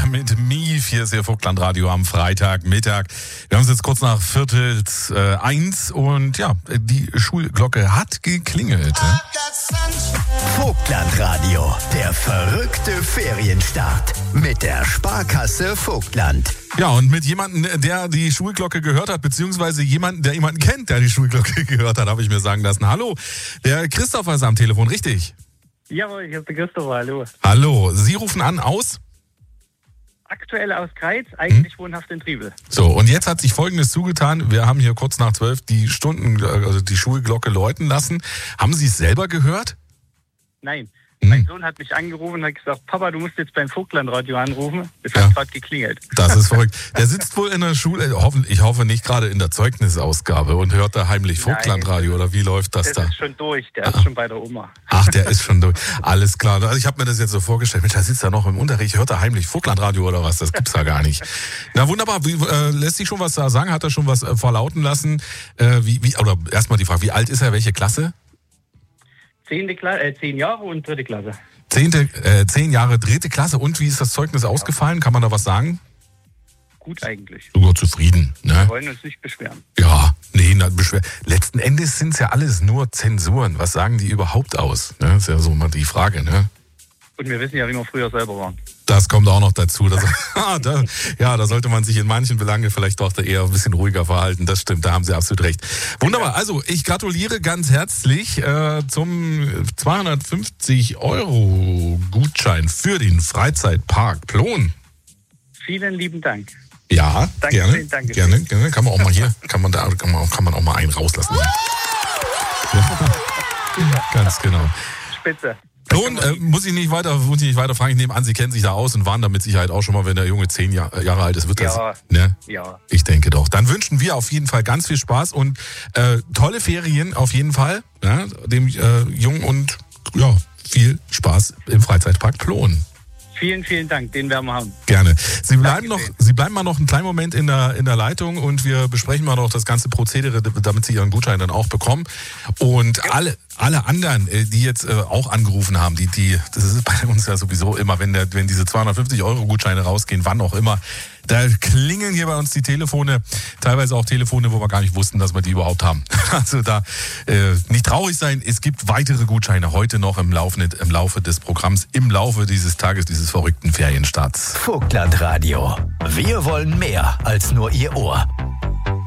mit Mief. Hier ist Ihr Vogtlandradio am Freitagmittag. Wir haben es jetzt kurz nach 12:45 und ja, die Schulglocke hat geklingelt. Vogtlandradio, der verrückte Ferienstart mit der Sparkasse Vogtland. Ja, und mit jemandem, der die Schulglocke gehört hat, beziehungsweise jemanden, der jemanden kennt, der die Schulglocke gehört hat, habe ich mir sagen lassen. Hallo, der Christopher ist am Telefon, richtig? Jawohl, ich bin der Christopher, hallo. Hallo, Sie rufen an aus? Aktuell aus Greiz, eigentlich wohnhaft in Triebel. So, und jetzt hat sich Folgendes zugetan. Wir haben hier kurz nach 12 die Schulglocke läuten lassen. Haben Sie es selber gehört? Nein. Mein Sohn hat mich angerufen und hat gesagt, Papa, du musst jetzt beim Vogtlandradio anrufen. Es hat gerade geklingelt. Das ist verrückt. Der sitzt wohl in der Schule, ich hoffe nicht gerade in der Zeugnisausgabe und hört da heimlich Vogtlandradio, oder wie läuft das da? Der ist schon durch, der ist schon bei der Oma. Ach, der ist schon durch. Alles klar. Also ich habe mir das jetzt so vorgestellt, Mensch, der sitzt da noch im Unterricht, hört da heimlich Vogtlandradio oder was? Das gibt's ja gar nicht. Na wunderbar, lässt sich schon was da sagen? Hat er schon was verlauten lassen? Oder erstmal die Frage, wie alt ist er, welche Klasse? 10 Jahre und 3. Klasse. 10 Jahre, 3. Klasse. Und wie ist das Zeugnis ausgefallen? Kann man da was sagen? Gut eigentlich. Sogar zufrieden, ne? Wir wollen uns nicht beschweren. Ja, nee, letzten Endes sind es ja alles nur Zensuren. Was sagen die überhaupt aus? Ne? Das ist ja so mal die Frage, ne? Und wir wissen ja, wie wir früher selber waren. Das kommt auch noch dazu. Da sollte man sich in manchen Belangen vielleicht doch eher ein bisschen ruhiger verhalten. Das stimmt, da haben Sie absolut recht. Wunderbar, also ich gratuliere ganz herzlich zum 250 € Gutschein für den Freizeitpark Plon. Vielen lieben Dank. Ja, Danke, gerne. Kann man auch mal hier, kann man auch mal einen rauslassen. Ja. Ganz genau. Spitze. Plon, muss ich nicht weiter fragen. Ich nehme an, Sie kennen sich da aus und waren da mit Sicherheit auch schon mal, wenn der Junge 10 Jahre alt ist. Wird das? Ja. Ne? Ja. Ich denke doch. Dann wünschen wir auf jeden Fall ganz viel Spaß und tolle Ferien auf jeden Fall. Ja, dem Jungen und ja, viel Spaß im Freizeitpark Plon. Vielen, vielen Dank. Den werden wir haben. Gerne. Sie bleiben mal noch einen kleinen Moment in der Leitung und wir besprechen mal noch das ganze Prozedere, damit Sie Ihren Gutschein dann auch bekommen. Und alle anderen, die jetzt auch angerufen haben, das ist bei uns ja sowieso immer, wenn diese 250 € Gutscheine rausgehen, wann auch immer, da klingeln hier bei uns die Telefone, teilweise auch Telefone, wo wir gar nicht wussten, dass wir die überhaupt haben. Also da nicht traurig sein, es gibt weitere Gutscheine heute noch im Laufe des Programms, im Laufe dieses Tages, dieses verrückten Ferienstarts. Vogtlandradio. Wir wollen mehr als nur Ihr Ohr.